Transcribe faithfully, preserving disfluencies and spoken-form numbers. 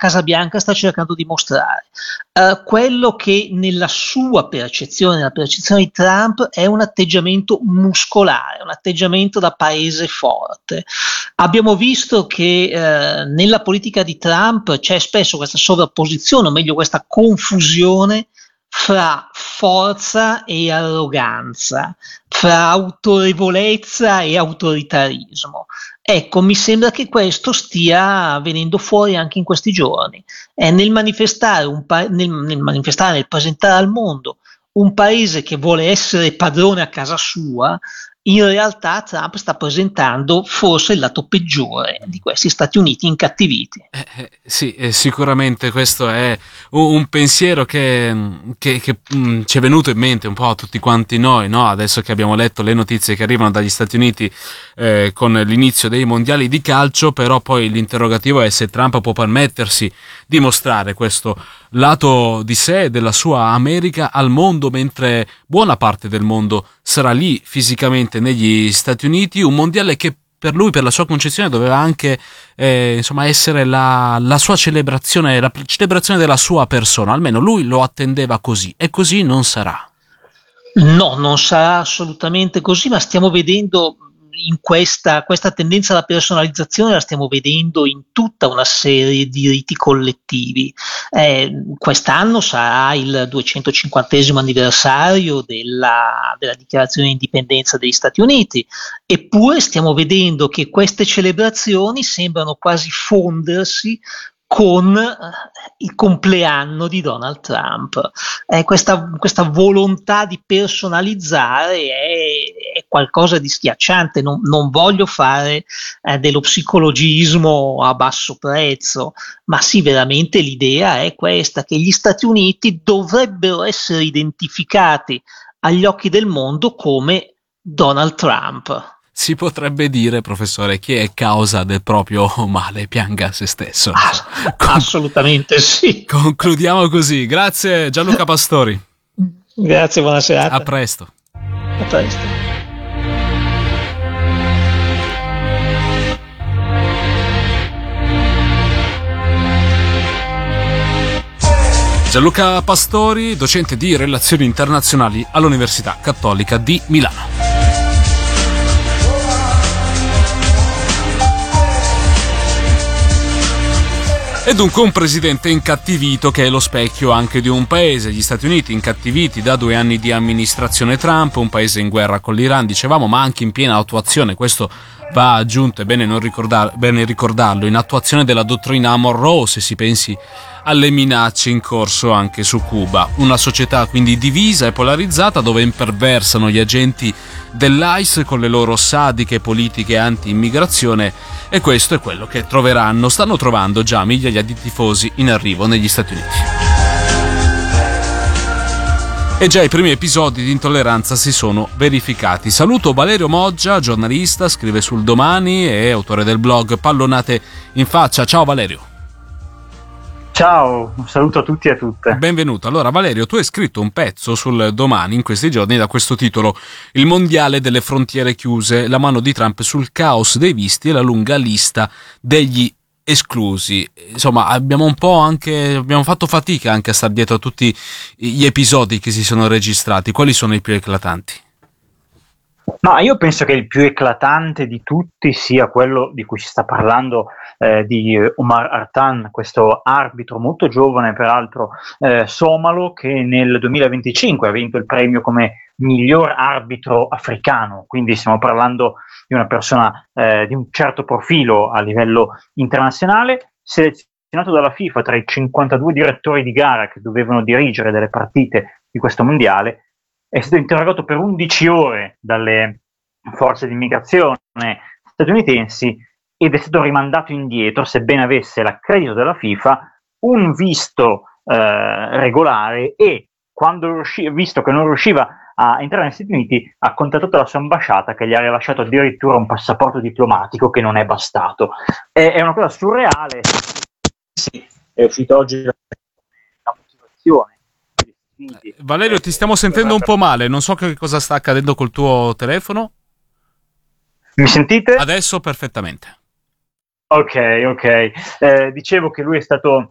Casa Bianca sta cercando di mostrare. Uh, quello che nella sua percezione, nella percezione di Trump, è un atteggiamento muscolare, un atteggiamento da paese forte. Abbiamo visto che uh, nella politica di Trump c'è spesso questa sovrapposizione, o meglio questa confusione fra forza e arroganza, fra autorevolezza e autoritarismo. Ecco, mi sembra che questo stia venendo fuori anche in questi giorni. È nel manifestare, un pa- nel, nel manifestare, nel presentare al mondo un paese che vuole essere padrone a casa sua, in realtà Trump sta presentando forse il lato peggiore di questi Stati Uniti incattiviti. Eh, eh, sì, eh, sicuramente questo è un, un pensiero che, che, che mh, ci è venuto in mente un po' a tutti quanti noi, no? Adesso che abbiamo letto le notizie che arrivano dagli Stati Uniti eh, con l'inizio dei mondiali di calcio, però poi l'interrogativo è se Trump può permettersi di mostrare questo lato di sé, della sua America al mondo, mentre buona parte del mondo sarà lì fisicamente negli Stati Uniti, un mondiale che per lui, per la sua concezione, doveva anche eh, insomma essere la, la sua celebrazione, la celebrazione della sua persona, almeno lui lo attendeva così, e così non sarà. No, non sarà assolutamente così, ma stiamo vedendo in questa, questa tendenza alla personalizzazione, la stiamo vedendo in tutta una serie di riti collettivi. Eh, quest'anno sarà il duecentocinquantesimo anniversario della, della dichiarazione di indipendenza degli Stati Uniti, eppure stiamo vedendo che queste celebrazioni sembrano quasi fondersi con eh, il compleanno di Donald Trump. Eh, questa, questa volontà di personalizzare è, è qualcosa di schiacciante. Non, non voglio fare eh, dello psicologismo a basso prezzo, ma sì, veramente l'idea è questa, che gli Stati Uniti dovrebbero essere identificati agli occhi del mondo come Donald Trump. Si potrebbe dire, professore, chi è causa del proprio male pianga se stesso. Ah, Con- assolutamente sì. Concludiamo così. Grazie Gianluca Pastori. Grazie, buona serata. A presto. A presto. Gianluca Pastori, docente di relazioni internazionali all'Università Cattolica di Milano. E dunque un presidente incattivito che è lo specchio anche di un paese, gli Stati Uniti, incattiviti da due anni di amministrazione Trump, un paese in guerra con l'Iran, dicevamo, ma anche in piena attuazione, questo va aggiunto, è bene, non ricordar, bene ricordarlo, in attuazione della dottrina Monroe, se si pensi alle minacce in corso anche su Cuba. Una società quindi divisa e polarizzata, dove imperversano gli agenti dell'ICE con le loro sadiche politiche anti-immigrazione, e questo è quello che troveranno, stanno trovando già migliaia di tifosi in arrivo negli Stati Uniti. E già i primi episodi di intolleranza si sono verificati. Saluto Valerio Moggia, giornalista, scrive sul Domani e autore del blog Pallonate in Faccia. Ciao Valerio. Ciao, un saluto a tutti e a tutte. Benvenuto. Allora Valerio, tu hai scritto un pezzo sul Domani in questi giorni da questo titolo: Il mondiale delle frontiere chiuse, la mano di Trump sul caos dei visti e la lunga lista degli esclusi. Insomma, abbiamo un po' anche abbiamo fatto fatica anche a star dietro a tutti gli episodi che si sono registrati. Quali sono i più eclatanti? Ma io penso che il più eclatante di tutti sia quello di cui si sta parlando, eh, di Omar Hartan, questo arbitro molto giovane, peraltro eh, somalo, che nel duemilaventicinque ha vinto il premio come miglior arbitro africano, quindi stiamo parlando di una persona eh, di un certo profilo a livello internazionale, selezionato dalla FIFA tra i cinquantadue direttori di gara che dovevano dirigere delle partite di questo mondiale. È stato interrogato per undici ore dalle forze di immigrazione statunitensi ed è stato rimandato indietro, sebbene avesse l'accredito della FIFA, un visto eh, regolare, e quando riuscì, visto che non riusciva a entrare negli Stati Uniti, ha contattato la sua ambasciata, che gli ha rilasciato addirittura un passaporto diplomatico che non è bastato. È, è una cosa surreale. Sì, è uscita oggi la motivazione. Valerio, ti stiamo sentendo un po' male, non so che cosa sta accadendo col tuo telefono. Mi sentite? Adesso perfettamente. Ok, ok. Eh, dicevo che lui è stato